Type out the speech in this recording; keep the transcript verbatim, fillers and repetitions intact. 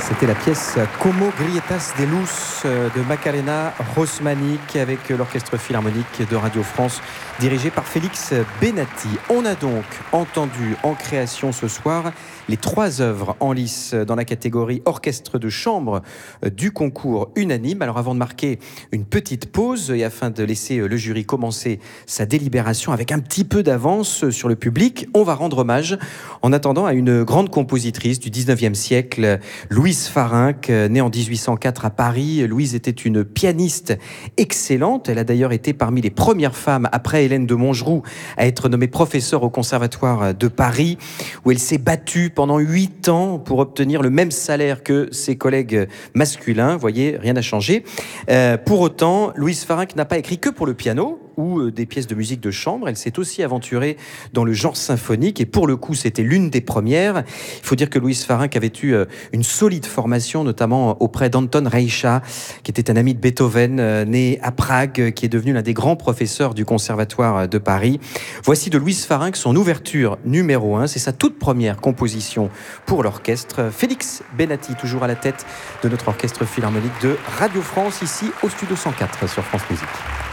C'était la pièce Como Grietas de Luz de Macarena Rosmanic avec l'Orchestre Philharmonique de Radio France dirigé par Félix Benatti. On a donc entendu en création ce soir les trois œuvres en lice dans la catégorie orchestre de chambre du concours unanime. Alors avant de marquer une petite pause et afin de laisser le jury commencer sa délibération avec un petit peu d'avance sur le public, on va rendre hommage en attendant à une grande compositrice du dix-neuvième siècle, Louise Farinck, née en dix-huit cent quatre à Paris. Louise était une pianiste excellente. Elle a d'ailleurs été parmi les premières femmes, après Hélène de Montgeroux, à être nommée professeure au Conservatoire de Paris, où elle s'est battue pendant huit ans pour obtenir le même salaire que ses collègues masculins. Vous voyez, rien n'a changé. Euh, pour autant, Louise Farinck n'a pas écrit que pour le piano ou des pièces de musique de chambre. Elle s'est aussi aventurée dans le genre symphonique et pour le coup, c'était l'une des premières. Il faut dire que Louise Farinck avait eu une solide formation, notamment auprès d'Anton Reicha, qui était un ami de Beethoven, né à Prague, qui est devenu l'un des grands professeurs du Conservatoire de Paris. Voici de Louise Farinck son ouverture numéro un. C'est sa toute première composition pour l'orchestre. Félix Benatti, toujours à la tête de notre orchestre philharmonique de Radio France, ici au Studio cent quatre sur France Musique.